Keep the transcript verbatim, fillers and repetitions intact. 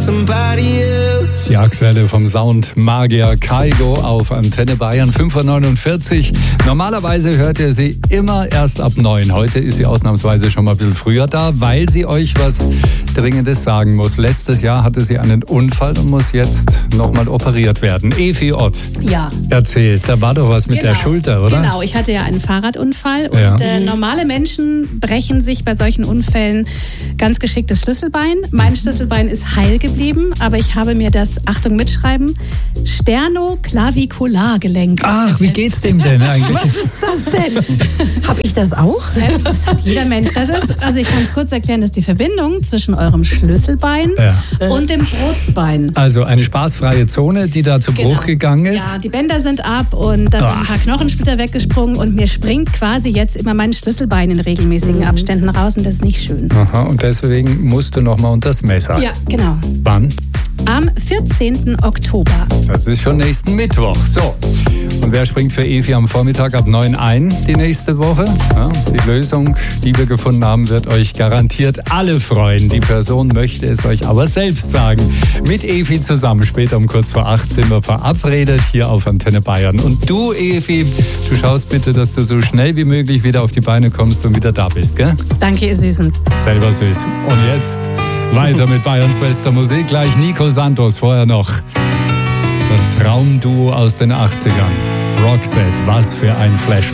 somebody else. Die aktuelle vom Sound Magier Kygo auf Antenne Bayern fünf Uhr neunundvierzig. Normalerweise hört ihr sie immer erst ab neun. Heute ist sie ausnahmsweise schon mal ein bisschen früher da, weil sie euch was Dringendes sagen muss. Letztes Jahr hatte sie einen Unfall und muss jetzt nochmal operiert werden. Evi Ott. Ja. Erzählt, da war doch was mit genau. der Schulter, oder? Genau, ich hatte ja einen Fahrradunfall und Ja. äh, normale Menschen brechen sich bei solchen Unfällen ganz geschickt das Schlüsselbein. Mein Schlüsselbein ist heil geblieben, aber ich habe mir das, Achtung mitschreiben, Sternoclaviculargelenk. Ach, wie geht's dem denn eigentlich? Was ist das denn? Hab ich das auch? Ja, das hat jeder Mensch. Das ist, also ich kann es kurz erklären, das ist die Verbindung zwischen eurem Schlüsselbein Ja. und dem Brustbein. Also eine spaßfreie Zone, die da zu Bruch Genau. gegangen ist. Ja, die Bänder sind ab und da sind Ah. ein paar Knochensplitter weggesprungen und mir springt quasi jetzt immer mein Schlüsselbein in regelmäßigen Mhm. Abständen raus und das ist nicht schön. Aha, und deswegen musst du nochmal unter das Messer. Ja, genau. Wann? Am vierzehnten Oktober. Das ist schon nächsten Mittwoch. So. Und wer springt für Evi am Vormittag ab neun ein die nächste Woche? Ja, die Lösung, die wir gefunden haben, wird euch garantiert alle freuen. Die Person möchte es euch aber selbst sagen. Mit Evi zusammen, später um kurz vor acht sind wir verabredet hier auf Antenne Bayern. Und du, Evi, du schaust bitte, dass du so schnell wie möglich wieder auf die Beine kommst und wieder da bist, gell? Danke, ihr Süßen. Selber süß. Und jetzt weiter mit Bayerns bester Musik. Gleich Nico Santos, vorher noch das Traumduo aus den achtzigern. Roxette, was für ein Flashback.